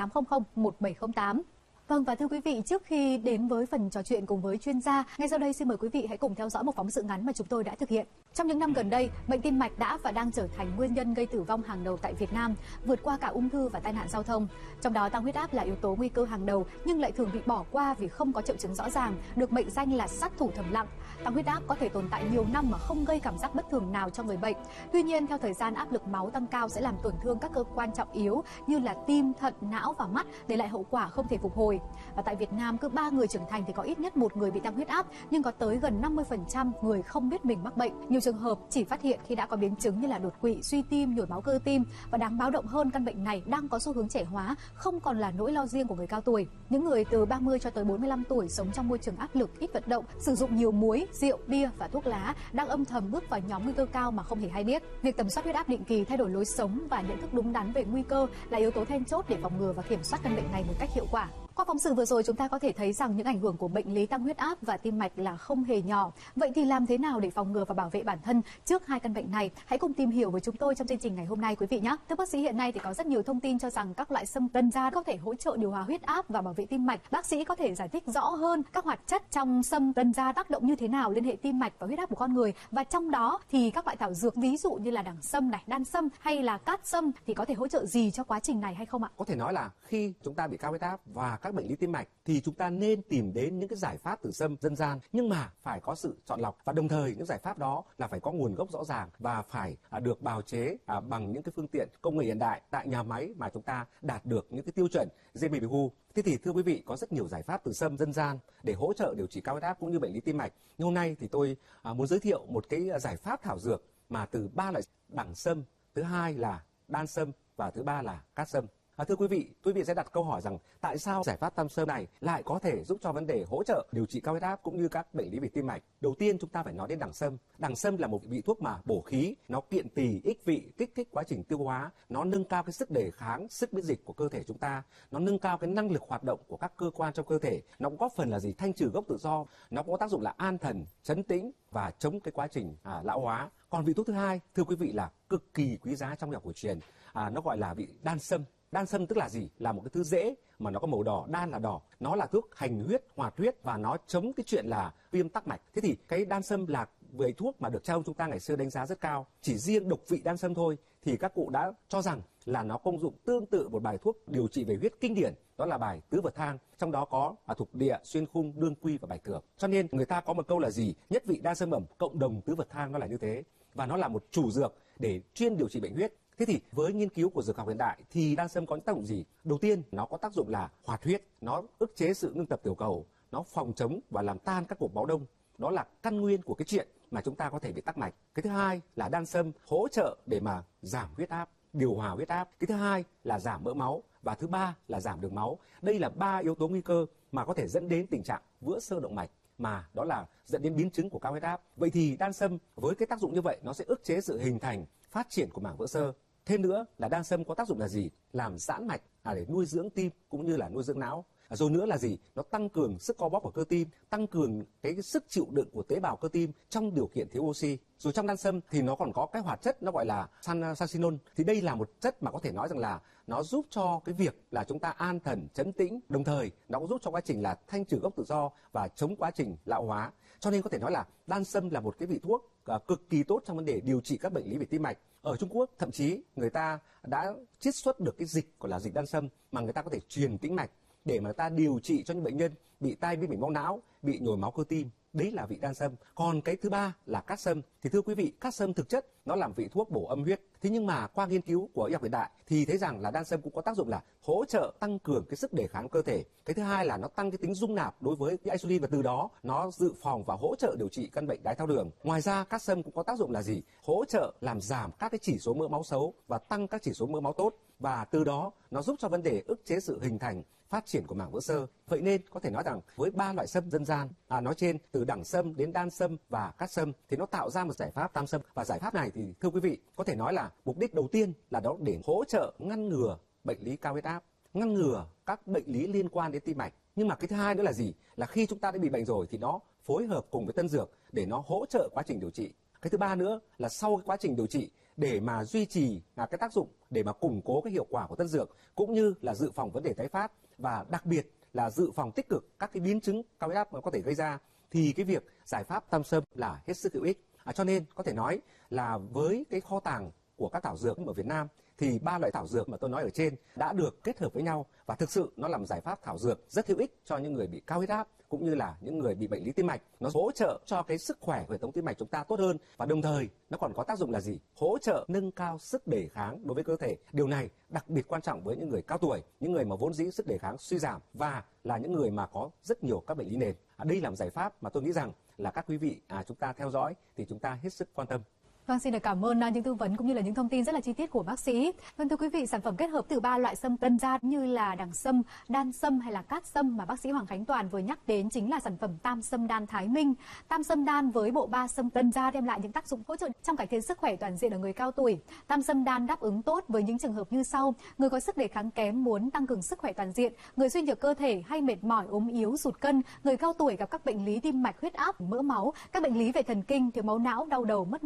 [SPEAKER 11] 18001708. Vâng, và thưa quý vị, trước khi đến với phần trò chuyện cùng với chuyên gia, ngay sau đây xin mời quý vị hãy cùng theo dõi một phóng sự ngắn mà chúng tôi đã thực hiện. Trong những năm gần đây, bệnh tim mạch đã và đang trở thành nguyên nhân gây tử vong hàng đầu tại Việt Nam, vượt qua cả ung thư và tai nạn giao thông. Trong đó, tăng huyết áp là yếu tố nguy cơ hàng đầu nhưng lại thường bị bỏ qua vì không có triệu chứng rõ ràng, được mệnh danh là sát thủ thầm lặng. Tăng huyết áp có thể tồn tại nhiều năm mà không gây cảm giác bất thường nào cho người bệnh. Tuy nhiên, theo thời gian, áp lực máu tăng cao sẽ làm tổn thương các cơ quan trọng yếu như là tim, thận, não và mắt, để lại hậu quả không thể phục hồi. Và tại Việt Nam, cứ 3 người trưởng thành thì có ít nhất một người bị tăng huyết áp, nhưng có tới gần 50% người không biết mình mắc bệnh. Nhiều trường hợp chỉ phát hiện khi đã có biến chứng như là đột quỵ, suy tim, nhồi máu cơ tim. Và đáng báo động hơn, căn bệnh này đang có xu hướng trẻ hóa, không còn là nỗi lo riêng của người cao tuổi. Những người từ 30 cho tới 45 tuổi sống trong môi trường áp lực, ít vận động, sử dụng nhiều muối, rượu, bia và thuốc lá đang âm thầm bước vào nhóm nguy cơ cao mà không hề hay biết. Việc tầm soát huyết áp định kỳ, thay đổi lối sống và nhận thức đúng đắn về nguy cơ là yếu tố then chốt để phòng ngừa và kiểm soát căn bệnh này một cách hiệu quả. Qua phóng sự vừa rồi, chúng ta có thể thấy rằng những ảnh hưởng của bệnh lý tăng huyết áp và tim mạch là không hề nhỏ. Vậy thì làm thế nào để phòng ngừa và bảo vệ bản thân trước hai căn bệnh này? Hãy cùng tìm hiểu với chúng tôi trong chương trình ngày hôm nay quý vị nhé. Thưa bác sĩ, hiện nay thì có rất nhiều thông tin cho rằng các loại sâm tân gia có thể hỗ trợ điều hòa huyết áp và bảo vệ tim mạch. Bác sĩ có thể giải thích rõ hơn các hoạt chất trong sâm tân gia tác động như thế nào lên hệ tim mạch và huyết áp của con người, và trong đó thì các loại thảo dược ví dụ như là đẳng sâm này, đan sâm hay là cát sâm thì có thể hỗ trợ gì cho quá trình này hay không ạ?
[SPEAKER 12] Có thể nói là khi chúng ta bị cao huyết áp và các bệnh lý tim mạch thì chúng ta nên tìm đến những cái giải pháp từ sâm dân gian, nhưng mà phải có sự chọn lọc, và đồng thời những giải pháp đó là phải có nguồn gốc rõ ràng và phải được bào chế bằng những cái phương tiện công nghệ hiện đại tại nhà máy mà chúng ta đạt được những cái tiêu chuẩn GMP. Thế thì thưa quý vị, có rất nhiều giải pháp từ sâm dân gian để hỗ trợ điều trị cao huyết áp cũng như bệnh lý tim mạch. Nhưng hôm nay thì tôi muốn giới thiệu một cái giải pháp thảo dược mà từ 3 loại đẳng sâm, thứ hai là đan sâm và thứ ba là cát sâm. Thưa quý vị sẽ đặt câu hỏi rằng tại sao giải pháp tam sâm này lại có thể giúp cho vấn đề hỗ trợ điều trị cao huyết áp cũng như các bệnh lý về tim mạch. Đầu tiên chúng ta phải nói đến đẳng sâm. Đẳng sâm là một vị thuốc mà bổ khí, nó kiện tỳ, ích vị, kích thích quá trình tiêu hóa, nó nâng cao cái sức đề kháng, sức miễn dịch của cơ thể chúng ta, nó nâng cao cái năng lực hoạt động của các cơ quan trong cơ thể, nó cũng góp phần là gì? Thanh trừ gốc tự do, nó có tác dụng là an thần, trấn tĩnh và chống cái quá trình lão hóa. Còn vị thuốc thứ hai, thưa quý vị, là cực kỳ quý giá trong y học cổ truyền, nó gọi là vị đan sâm. Đan sâm tức là gì? Là một cái thứ rễ mà nó có màu đỏ, đan là đỏ. Nó là thuốc hành huyết, hoạt huyết và nó chống cái chuyện là viêm tắc mạch. Thế thì cái đan sâm là về thuốc mà được cha ông chúng ta ngày xưa đánh giá rất cao. Chỉ riêng độc vị đan sâm thôi thì các cụ đã cho rằng là nó công dụng tương tự một bài thuốc điều trị về huyết kinh điển, đó là bài Tứ Vật Thang, trong đó có thục địa, xuyên khung, đương quy và bạch thược. Cho nên người ta có một câu là gì? Nhất vị đan sâm ẩm cộng đồng Tứ Vật Thang, nó là như thế. Và nó là một chủ dược để chuyên điều trị bệnh huyết. Thế thì với nghiên cứu của dược học hiện đại thì đan sâm có những tác dụng gì? Đầu tiên, nó có tác dụng là hoạt huyết, nó ức chế sự ngưng tập tiểu cầu, nó phòng chống và làm tan các cục máu đông. Đó là căn nguyên của cái chuyện mà chúng ta có thể bị tắc mạch. Cái thứ hai là đan sâm hỗ trợ để mà giảm huyết áp, điều hòa huyết áp. Cái thứ hai là giảm mỡ máu và thứ ba là giảm đường máu. Đây là 3 yếu tố nguy cơ mà có thể dẫn đến tình trạng vữa xơ động mạch, mà đó là dẫn đến biến chứng của cao huyết áp. Vậy thì đan sâm với cái tác dụng như vậy nó sẽ ức chế sự hình thành, phát triển của mảng vữa xơ. Thêm nữa là đan sâm có tác dụng là gì? Làm giãn mạch để nuôi dưỡng tim cũng như là nuôi dưỡng não. Rồi nữa là gì? Nó tăng cường sức co bóp của cơ tim, tăng cường cái sức chịu đựng của tế bào cơ tim trong điều kiện thiếu oxy. Rồi trong đan sâm thì nó còn có cái hoạt chất nó gọi là sansinol. Thì đây là một chất mà có thể nói rằng là nó giúp cho cái việc là chúng ta an thần, trấn tĩnh, đồng thời nó cũng giúp cho quá trình là thanh trừ gốc tự do và chống quá trình lão hóa. Cho nên có thể nói là đan sâm là một cái vị thuốc cực kỳ tốt trong vấn đề điều trị các bệnh lý về tim mạch. Ở Trung Quốc thậm chí người ta đã chiết xuất được cái dịch gọi là dịch đan sâm mà người ta có thể truyền tĩnh mạch để mà người ta điều trị cho những bệnh nhân bị tai biến mạch máu não, bị nhồi máu cơ tim. Đấy là vị đan sâm. Còn cái thứ ba là cát sâm. Thì thưa quý vị, cát sâm thực chất nó làm vị thuốc bổ âm huyết. Thế nhưng mà qua nghiên cứu của y học hiện đại thì thấy rằng là đan sâm cũng có tác dụng là hỗ trợ tăng cường cái sức đề kháng cơ thể. Cái thứ hai là nó tăng cái tính dung nạp đối với cái insulin và từ đó nó dự phòng và hỗ trợ điều trị căn bệnh đái tháo đường. Ngoài ra cát sâm cũng có tác dụng là gì? Hỗ trợ làm giảm các cái chỉ số mỡ máu xấu và tăng các chỉ số mỡ máu tốt, và từ đó nó giúp cho vấn đề ức chế sự hình thành, phát triển của mảng vữa xơ. Vậy nên có thể nói rằng với 3 loại sâm dân gian nói trên, từ đẳng sâm đến đan sâm và cát sâm, thì nó tạo ra một giải pháp tam sâm. Và giải pháp này thì thưa quý vị, có thể nói là mục đích đầu tiên là đó để hỗ trợ ngăn ngừa bệnh lý cao huyết áp, ngăn ngừa các bệnh lý liên quan đến tim mạch. Nhưng mà cái thứ hai nữa là gì? Là khi chúng ta đã bị bệnh rồi thì nó phối hợp cùng với tân dược để nó hỗ trợ quá trình điều trị. Cái thứ ba nữa là sau cái quá trình điều trị, để mà duy trì cái tác dụng, để mà củng cố cái hiệu quả của tân dược, cũng như là dự phòng vấn đề tái phát, và đặc biệt là dự phòng tích cực các cái biến chứng cao huyết áp mà có thể gây ra, thì cái việc giải pháp tam sâm là hết sức hữu ích. Cho nên có thể nói là với cái kho tàng của các thảo dược ở Việt Nam thì 3 loại thảo dược mà tôi nói ở trên đã được kết hợp với nhau, và thực sự nó là một giải pháp thảo dược rất hữu ích cho những người bị cao huyết áp cũng như là những người bị bệnh lý tim mạch. Nó hỗ trợ cho cái sức khỏe của hệ thống tim mạch chúng ta tốt hơn, và đồng thời nó còn có tác dụng là gì? Hỗ trợ nâng cao sức đề kháng đối với cơ thể. Điều này đặc biệt quan trọng với những người cao tuổi, những người mà vốn dĩ sức đề kháng suy giảm, và là những người mà có rất nhiều các bệnh lý nền. Đây là một giải pháp mà tôi nghĩ rằng là các quý vị chúng ta theo dõi thì chúng ta hết sức quan tâm.
[SPEAKER 11] Vâng, xin được cảm ơn những tư vấn cũng như là những thông tin rất là chi tiết của bác sĩ. Vâng, thưa quý vị, sản phẩm kết hợp từ 3 loại sâm dân gian như là đẳng sâm, đan sâm hay là cát sâm mà bác sĩ Hoàng Khánh Toàn vừa nhắc đến chính là sản phẩm tam sâm đan Thái Minh. Tam sâm đan với bộ 3 sâm dân gian đem lại những tác dụng hỗ trợ trong cải thiện sức khỏe toàn diện ở người cao tuổi. Tam sâm đan đáp ứng tốt với những trường hợp như sau: người có sức đề kháng kém muốn tăng cường sức khỏe toàn diện, người suy nhược cơ thể hay mệt mỏi, ốm yếu, sụt cân, người cao tuổi gặp các bệnh lý tim mạch, huyết áp, mỡ máu, các bệnh lý về thần kinh, thiếu máu não, đau đầu, mất ngủ, người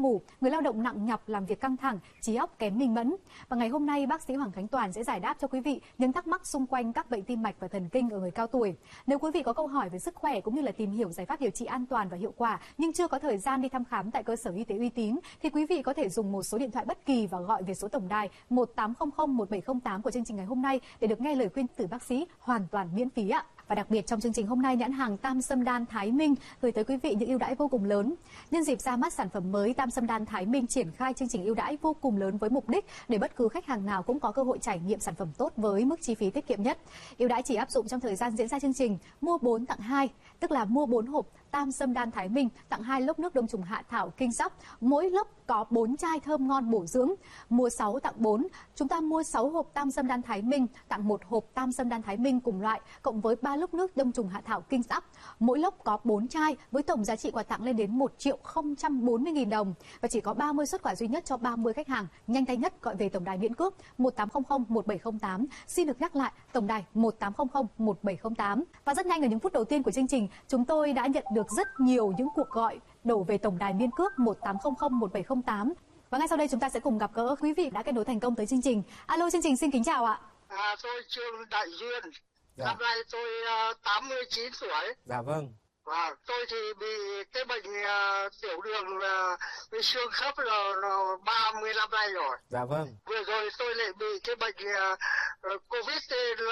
[SPEAKER 11] người lao động nặng nhọc, làm việc căng thẳng, trí óc kém minh mẫn. Và ngày hôm nay, bác sĩ Hoàng Khánh Toàn sẽ giải đáp cho quý vị những thắc mắc xung quanh các bệnh tim mạch và thần kinh ở người cao tuổi. Nếu quý vị có câu hỏi về sức khỏe cũng như là tìm hiểu giải pháp điều trị an toàn và hiệu quả nhưng chưa có thời gian đi thăm khám tại cơ sở y tế uy tín thì quý vị có thể dùng một số điện thoại bất kỳ và gọi về số tổng đài 1800 1708 của chương trình ngày hôm nay để được nghe lời khuyên từ bác sĩ hoàn toàn miễn phí ạ. Và đặc biệt trong chương trình hôm nay, nhãn hàng Tam Sâm Đan Thái Minh gửi tới quý vị những ưu đãi vô cùng lớn. Nhân dịp ra mắt sản phẩm mới, Tam Sâm Đan Thái Minh triển khai chương trình ưu đãi vô cùng lớn với mục đích để bất cứ khách hàng nào cũng có cơ hội trải nghiệm sản phẩm tốt với mức chi phí tiết kiệm nhất. Ưu đãi chỉ áp dụng trong thời gian diễn ra chương trình mua 4 tặng 2, tức là mua 4 hộp Tam Sâm Đan Thái Minh tặng 2 lốc nước đông trùng hạ thảo kinh sóc, mỗi lốc có 4 chai thơm ngon bổ dưỡng. Mua 6 tặng 4, chúng ta mua 6 hộp Tam Sâm Đan Thái Minh tặng 1 hộp Tam Sâm Đan Thái Minh cùng loại cộng với 3 lốc nước đông trùng hạ thảo kinh sóc. Mỗi lốc có 4 chai với tổng giá trị quà tặng lên đến 1.040.000 đồng và chỉ có 30 suất quà duy nhất cho 30 khách hàng nhanh tay nhất gọi về tổng đài miễn cước 1800 1708. Xin được nhắc lại, tổng đài 1800 1708. Và rất nhanh ở những phút đầu tiên của chương trình, chúng tôi đã nhận được rất nhiều những cuộc gọi đổ về tổng đài miễn cước 1800 1708. Và ngay sau đây chúng ta sẽ cùng gặp gỡ quý vị đã kết nối thành công tới chương trình. Alo, chương trình xin kính chào ạ.
[SPEAKER 13] Tôi Trương Đại Duyên. Năm nay tôi 89 tuổi.
[SPEAKER 12] Dạ vâng.
[SPEAKER 13] Và tôi thì bị cái bệnh tiểu đường bị xương khớp là 30 năm nay rồi.
[SPEAKER 12] Dạ vâng.
[SPEAKER 13] Vừa rồi tôi lại bị cái bệnh Covid,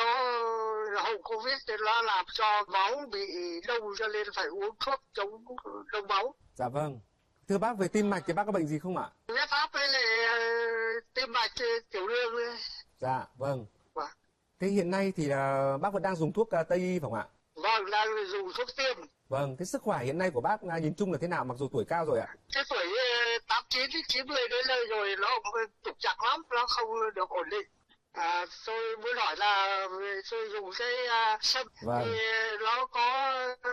[SPEAKER 13] hậu Covid nó làm cho máu bị đông cho nên phải uống thuốc chống đông máu.
[SPEAKER 12] Dạ vâng. Thưa bác, về tim mạch thì bác có bệnh gì không ạ?
[SPEAKER 13] Huyết áp với lại tim mạch, tiểu đường.
[SPEAKER 12] Dạ vâng. Thế hiện nay thì bác vẫn đang dùng thuốc Tây y phải không ạ?
[SPEAKER 13] Vâng, đang dùng thuốc tiêm.
[SPEAKER 12] Vâng, thế sức khỏe hiện nay của bác nhìn chung là thế nào mặc dù tuổi cao rồi ạ?
[SPEAKER 13] Cái tuổi 89 90 đến nơi rồi nó trục trặc lắm, nó không được ổn định. Tôi muốn hỏi là tôi dùng cái sâm thì nó có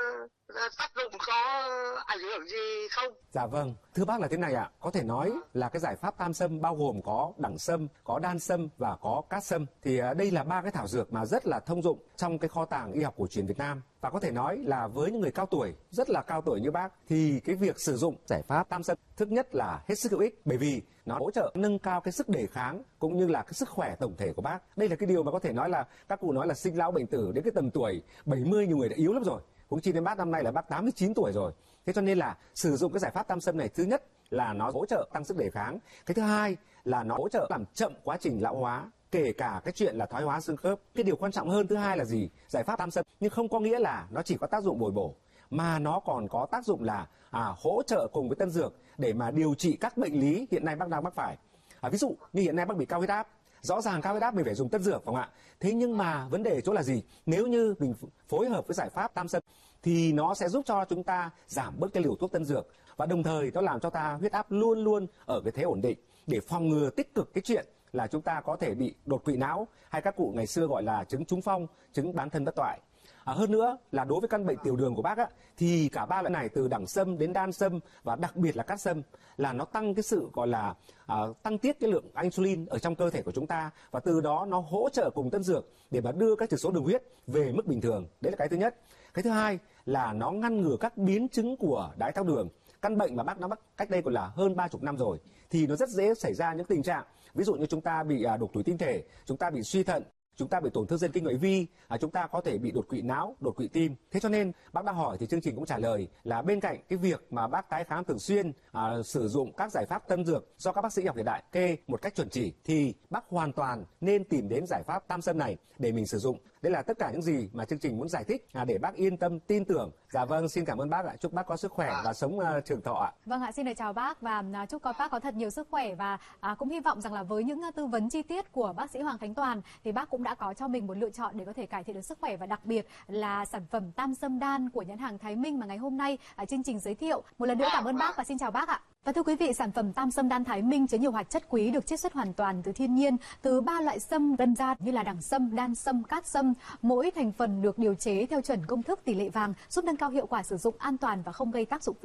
[SPEAKER 13] tác dụng, có ảnh hưởng gì không?
[SPEAKER 12] Dạ vâng, thưa bác là thế này ạ, có thể nói là cái giải pháp tam sâm bao gồm có đẳng sâm, có đan sâm và có cát sâm. Thì đây là 3 cái thảo dược mà rất là thông dụng trong cái kho tàng y học cổ truyền Việt Nam. Và có thể nói là với những người cao tuổi, rất là cao tuổi như bác, thì cái việc sử dụng giải pháp tam sâm thứ nhất là hết sức hữu ích, bởi vì nó hỗ trợ nâng cao cái sức đề kháng cũng như là cái sức khỏe tổng thể của bác. Đây là cái điều mà có thể nói là các cụ nói là sinh lão bệnh tử, đến cái tầm tuổi 70 nhiều người đã yếu lắm rồi. Cũng chỉ đến bác năm nay là bác 89 tuổi rồi. Thế cho nên là sử dụng cái giải pháp tam sâm này, thứ nhất là nó hỗ trợ tăng sức đề kháng. Cái thứ hai là nó hỗ trợ làm chậm quá trình lão hóa, kể cả cái chuyện là thoái hóa xương khớp. Cái điều quan trọng hơn thứ hai là gì? Giải pháp tam sâm nhưng không có nghĩa là nó chỉ có tác dụng bồi bổ, mà nó còn có tác dụng là hỗ trợ cùng với tân dược để mà điều trị các bệnh lý hiện nay bác đang mắc phải. Ví dụ như hiện nay bác bị cao huyết áp, rõ ràng cao huyết áp mình phải dùng tân dược phải không ạ? Thế nhưng mà vấn đề chỗ là gì? Nếu như mình phối hợp với giải pháp tam sâm thì nó sẽ giúp cho chúng ta giảm bớt cái liều thuốc tân dược và đồng thời nó làm cho ta huyết áp luôn luôn ở cái thế ổn định để phòng ngừa tích cực cái chuyện là chúng ta có thể bị đột quỵ não hay các cụ ngày xưa gọi là chứng trúng phong, chứng bán thân bất toại. Hơn nữa là đối với căn bệnh tiểu đường của bác thì cả 3 loại này từ đẳng sâm đến đan sâm và đặc biệt là cát sâm là nó tăng cái sự gọi là tăng tiết cái lượng insulin ở trong cơ thể của chúng ta và từ đó nó hỗ trợ cùng tân dược để mà đưa các chỉ số đường huyết về mức bình thường. Đấy là cái thứ nhất. Cái thứ hai là nó ngăn ngừa các biến chứng của đái tháo đường. Căn bệnh mà bác đã mắc cách đây còn là hơn 30 năm rồi thì nó rất dễ xảy ra những tình trạng ví dụ như chúng ta bị đục thủy tinh thể, chúng ta bị suy thận, chúng ta bị tổn thương thần kinh ngoại vi, chúng ta có thể bị đột quỵ não, đột quỵ tim. Thế cho nên bác đã hỏi thì chương trình cũng trả lời là bên cạnh cái việc mà bác tái khám thường xuyên, sử dụng các giải pháp tân dược do các bác sĩ học hiện đại kê một cách chuẩn chỉ thì bác hoàn toàn nên tìm đến giải pháp tam sâm này để mình sử dụng. Đây là tất cả những gì mà chương trình muốn giải thích để bác yên tâm tin tưởng. Dạ vâng, xin cảm ơn bác ạ. Chúc bác có sức khỏe và sống trường thọ ạ.
[SPEAKER 11] Vâng ạ, xin được chào bác và chúc bác có thật nhiều sức khỏe và cũng hy vọng rằng là với những tư vấn chi tiết của bác sĩ Hoàng Khánh Toàn thì bác cũng đã có cho mình một lựa chọn để có thể cải thiện được sức khỏe và đặc biệt là sản phẩm Tam Sâm Đan của nhãn hàng Thái Minh mà ngày hôm nay chương trình giới thiệu. Một lần nữa cảm ơn bác và xin chào bác ạ. Và thưa quý vị, sản phẩm Tam Sâm Đan Thái Minh chứa nhiều hoạt chất quý được chiết xuất hoàn toàn từ thiên nhiên, từ 3 loại sâm dân gian như là đẳng sâm, đan sâm, cát sâm. Mỗi thành phần được điều chế theo chuẩn công thức tỷ lệ vàng, giúp nâng cao hiệu quả sử dụng an toàn và không gây tác dụng phụ.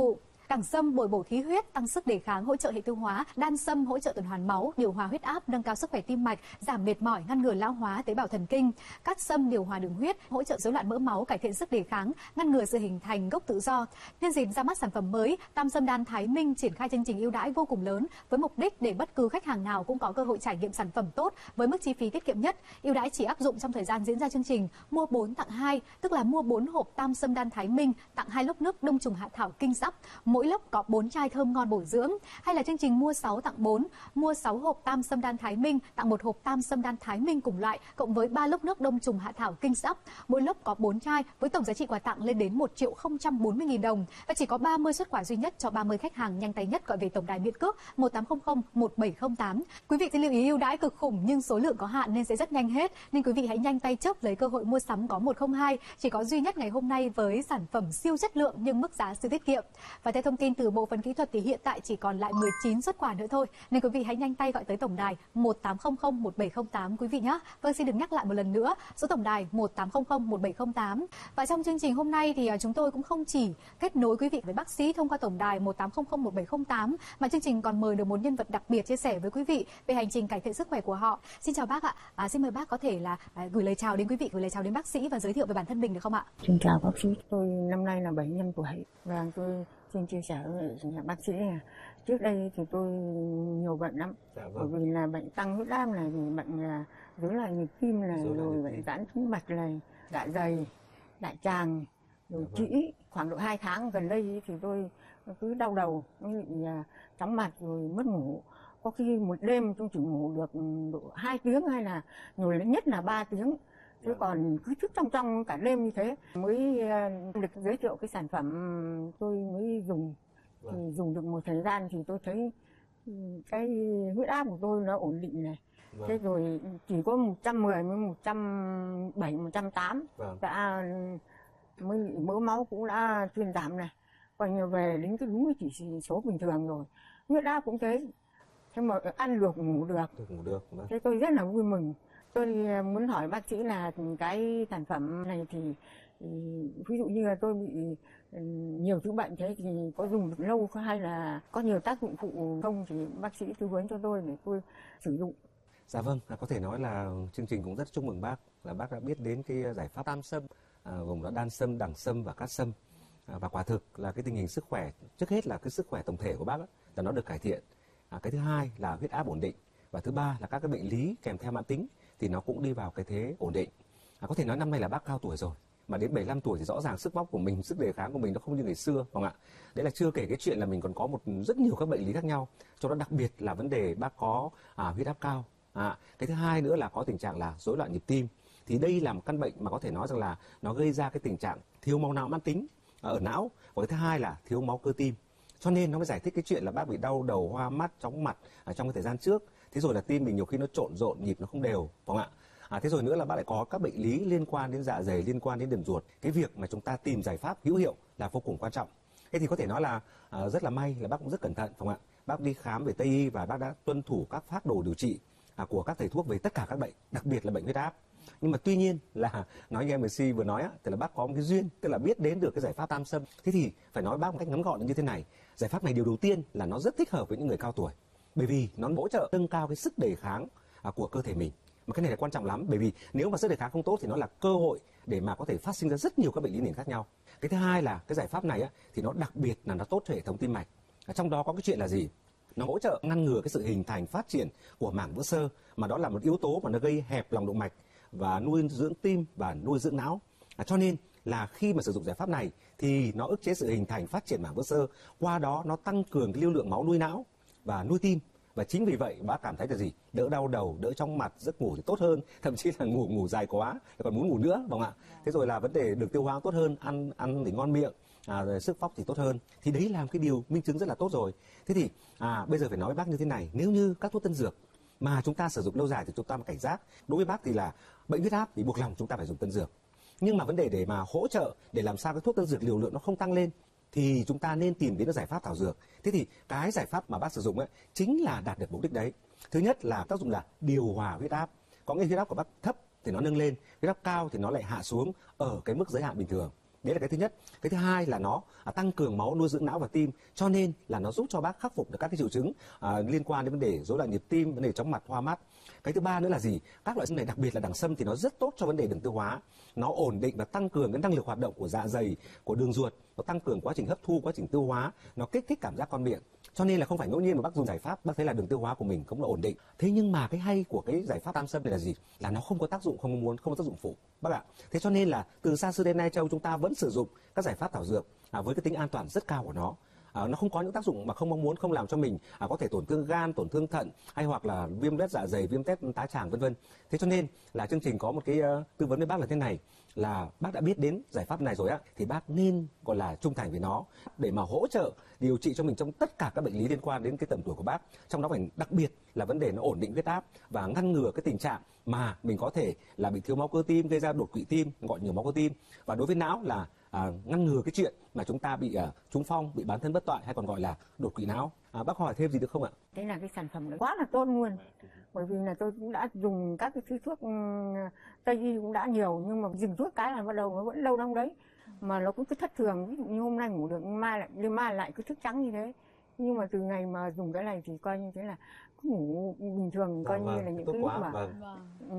[SPEAKER 11] Đẳng sâm bồi bổ khí huyết, tăng sức đề kháng, hỗ trợ hệ tiêu hóa. Đan sâm hỗ trợ tuần hoàn máu, điều hòa huyết áp, nâng cao sức khỏe tim mạch, giảm mệt mỏi, ngăn ngừa lão hóa tế bào thần kinh. Cát sâm điều hòa đường huyết, hỗ trợ rối loạn mỡ máu, cải thiện sức đề kháng, ngăn ngừa sự hình thành gốc tự do. Nhân dịp ra mắt sản phẩm mới, Tam Sâm Đan Thái Minh triển khai chương trình ưu đãi vô cùng lớn với mục đích để bất cứ khách hàng nào cũng có cơ hội trải nghiệm sản phẩm tốt với mức chi phí tiết kiệm nhất. Ưu đãi chỉ áp dụng trong thời gian diễn ra chương trình mua 4 tặng 2, tức là mua 4 hộp Tam Sâm Đan Thái Minh tặng 2 lốc nước đông trùng hạ thảo Kinh Sắp, mỗi lốc có 4 chai thơm ngon bổ dưỡng, hay là chương trình mua 6 tặng 4, mua 6 hộp Tam Sâm Đan Thái Minh tặng 1 hộp Tam Sâm Đan Thái Minh cùng loại cộng với 3 lốc nước đông trùng hạ thảo Kinh Sắp, mỗi lốc có 4 chai với tổng giá trị quà tặng lên đến 1.040.000 đồng, và chỉ có 30 suất quà duy nhất cho 30 khách hàng nhanh tay nhất gọi về tổng đài miễn cước 1800 1708. Quý vị xin lưu ý, ưu đãi cực khủng nhưng số lượng có hạn nên sẽ rất nhanh hết, nên quý vị hãy nhanh tay chớp lấy cơ hội mua sắm có 102 chỉ có duy nhất ngày hôm nay với sản phẩm siêu chất lượng nhưng mức giá siêu tiết kiệm. Và theo thông tin từ bộ phận kỹ thuật thì hiện tại chỉ còn lại 19 suất quà nữa thôi, nên quý vị hãy nhanh tay gọi tới tổng đài 1800 1708 quý vị nhé. Vâng, xin được nhắc lại một lần nữa, số tổng đài 1800 1708. Và trong chương trình hôm nay thì chúng tôi cũng không chỉ kết nối quý vị với bác sĩ thông qua tổng đài 1800 1708 mà chương trình còn mời được một nhân vật đặc biệt chia sẻ với quý vị về hành trình cải thiện sức khỏe của họ. Xin chào bác ạ. Xin mời bác có thể là gửi lời chào đến quý vị, gửi lời chào đến bác sĩ và giới thiệu về bản thân mình được không ạ?
[SPEAKER 14] Xin chào bác sĩ, tôi năm nay là 75 tuổi và tôi xin chia sẻ với bác sĩ là trước đây thì tôi nhiều bệnh lắm, bởi vì là bệnh tăng huyết áp này, vì bệnh là rối loạn nhịp tim này, rồi bệnh giãn tĩnh mạch này, dạ dày, đại tràng, rồi trĩ. Khoảng độ 2 tháng gần đây thì tôi cứ đau đầu, nó bị chóng mặt rồi mất ngủ. Có khi một đêm tôi chỉ ngủ được độ 2 tiếng hay là nhiều nhất là 3 tiếng. Chứ còn cứ thức trong cả đêm như thế. Mới được giới thiệu cái sản phẩm tôi mới dùng. Thì dùng được một thời gian thì tôi thấy cái huyết áp của tôi nó ổn định này. Thế rồi chỉ có 110 với 170, 180 đã mới mỡ máu cũng đã thuyên giảm này. Coi như về đến cái đúng cái chỉ số bình thường rồi. Huyết áp cũng thế. Thế mà ăn được, ngủ được. Thế tôi rất là vui mừng. Tôi muốn hỏi bác sĩ là cái sản phẩm này thì ví dụ như là tôi bị nhiều thứ bệnh thế thì có dùng được lâu hay là có nhiều tác dụng phụ không, thì bác sĩ tư vấn cho tôi để tôi sử dụng.
[SPEAKER 12] Dạ vâng, có thể nói là chương trình cũng rất chúc mừng bác là bác đã biết đến cái giải pháp Tam Sâm, gồm là đan sâm, đẳng sâm và cát sâm. Và quả thực là cái tình hình sức khỏe, trước hết là cái sức khỏe tổng thể của bác là nó được cải thiện. Cái thứ hai là huyết áp ổn định, và thứ ba là các cái bệnh lý kèm theo mãn tính thì nó cũng đi vào cái thế ổn định. Có thể nói năm nay là bác cao tuổi rồi, mà đến 75 tuổi thì rõ ràng sức vóc của mình, sức đề kháng của mình nó không như ngày xưa, không ạ? Đấy là chưa kể cái chuyện là mình còn có rất nhiều các bệnh lý khác nhau, trong đó đặc biệt là vấn đề bác có huyết áp cao. Cái thứ hai nữa là có tình trạng là rối loạn nhịp tim. Thì đây là một căn bệnh mà có thể nói rằng là nó gây ra cái tình trạng thiếu máu não mãn tính ở não, và cái thứ hai là thiếu máu cơ tim. Cho nên nó mới giải thích cái chuyện là bác bị đau đầu, hoa mắt, chóng mặt trong cái thời gian trước. Thế rồi là tim mình nhiều khi nó trộn rộn, nhịp nó không đều, phải không ạ? Thế rồi nữa là bác lại có các bệnh lý liên quan đến dạ dày, liên quan đến đường ruột. Cái việc mà chúng ta tìm giải pháp hữu hiệu là vô cùng quan trọng. Thế thì có thể nói là rất là may là bác cũng rất cẩn thận, phải không ạ? Bác đi khám về Tây y và bác đã tuân thủ các phác đồ điều trị của các thầy thuốc về tất cả các bệnh, đặc biệt là bệnh huyết áp. Nhưng mà tuy nhiên là nói như MC vừa nói thì là bác có một cái duyên, tức là biết đến được cái giải pháp Tam Sâm. Thế thì phải nói bác một cách ngắn gọn như thế này, giải pháp này điều đầu tiên là nó rất thích hợp với những người cao tuổi, bởi vì nó hỗ trợ nâng cao cái sức đề kháng của cơ thể mình. Mà cái này là quan trọng lắm, bởi vì nếu mà sức đề kháng không tốt thì nó là cơ hội để mà có thể phát sinh ra rất nhiều các bệnh lý nền khác nhau. Cái thứ hai là cái giải pháp này thì nó đặc biệt là nó tốt cho hệ thống tim mạch. Trong đó có cái chuyện là gì? Nó hỗ trợ ngăn ngừa cái sự hình thành phát triển của mảng vữa xơ, mà đó là một yếu tố mà nó gây hẹp lòng động mạch và nuôi dưỡng tim và nuôi dưỡng não. Cho nên là khi mà sử dụng giải pháp này thì nó ức chế sự hình thành phát triển mảng vữa xơ, qua đó nó tăng cường cái lưu lượng máu nuôi não và nuôi tim. Và chính vì vậy bác cảm thấy là gì? Đỡ đau đầu, đỡ chóng mặt, giấc ngủ thì tốt hơn, thậm chí là ngủ dài quá còn muốn ngủ nữa, đúng không ạ? Thế rồi là vấn đề đường tiêu hóa tốt hơn, ăn thì ngon miệng, sức vóc thì tốt hơn. Thì đấy là một cái điều minh chứng rất là tốt rồi. Thế thì bây giờ phải nói với bác như thế này, nếu như các thuốc tân dược mà chúng ta sử dụng lâu dài thì chúng ta phải cảnh giác. Đối với bác thì là bệnh huyết áp thì buộc lòng chúng ta phải dùng tân dược. Nhưng mà vấn đề để mà hỗ trợ để làm sao cái thuốc tân dược liều lượng nó không tăng lên thì chúng ta nên tìm đến cái giải pháp thảo dược. Thế thì cái giải pháp mà bác sử dụng chính là đạt được mục đích đấy. Thứ nhất là tác dụng là điều hòa huyết áp. Có nghĩa huyết áp của bác thấp thì nó nâng lên, huyết áp cao thì nó lại hạ xuống ở cái mức giới hạn bình thường. Đấy là cái thứ nhất. Cái thứ hai là nó tăng cường máu nuôi dưỡng não và tim, cho nên là nó giúp cho bác khắc phục được các cái triệu chứng liên quan đến vấn đề rối loạn nhịp tim, vấn đề chóng mặt, hoa mắt. Cái thứ ba nữa là gì? Các loại sâm này, đặc biệt là đằng sâm thì nó rất tốt cho vấn đề đường tiêu hóa. Nó ổn định và tăng cường cái năng lực hoạt động của dạ dày, của đường ruột, nó tăng cường quá trình hấp thu, quá trình tiêu hóa, nó kích thích cảm giác con miệng. Cho nên là không phải ngẫu nhiên mà bác dùng giải pháp bác thấy là đường tiêu hóa của mình cũng là ổn định. Thế nhưng mà cái hay của cái giải pháp tam sâm này là gì? Là nó không có tác dụng không có tác dụng phụ bác ạ. Thế cho nên là từ xa xưa đến nay Châu chúng ta vẫn sử dụng các giải pháp thảo dược với cái tính an toàn rất cao của nó. Nó không có những tác dụng mà không mong muốn, không làm cho mình có thể tổn thương gan, tổn thương thận, hay hoặc là viêm loét dạ dày, viêm tét tá tràng vân vân. Thế cho nên là chương trình có một cái tư vấn với bác là thế này, là bác đã biết đến giải pháp này rồi á, thì bác nên gọi là trung thành với nó để mà hỗ trợ điều trị cho mình trong tất cả các bệnh lý liên quan đến cái tầm tuổi của bác. Trong đó phải đặc biệt là vấn đề nó ổn định huyết áp và ngăn ngừa cái tình trạng mà mình có thể là bị thiếu máu cơ tim, gây ra đột quỵ tim, gọi nhiều máu cơ tim. Và đối với não là ngăn ngừa cái chuyện mà chúng ta bị trúng phong, bị bán thân bất toại hay còn gọi là đột quỵ não. Bác hỏi thêm gì được không ạ?
[SPEAKER 14] Thế là cái sản phẩm quá là tốt luôn. Bởi vì là tôi cũng đã dùng các cái thuốc Tây y cũng đã nhiều, nhưng mà dừng thuốc cái là bắt đầu nó vẫn lâu trong đấy. Mà nó cũng cứ thất thường, ví dụ như hôm nay ngủ được, mai lại cứ thức trắng như thế. Nhưng mà từ ngày mà dùng cái này thì coi như thế là cứ ngủ bình thường, coi như là những cái lúc mà